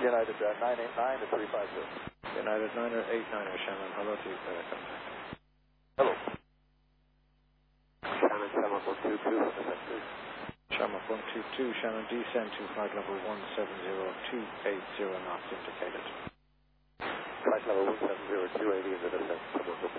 United 989 to 350. United 989er, Shannon. Hello to you, contact. Hello. Shannon, Shamrock 122, descent please. Shamrock 122, Shannon, descend to flight level 170-280 knots indicated. Flight level 170-280 in the descent, Shamrock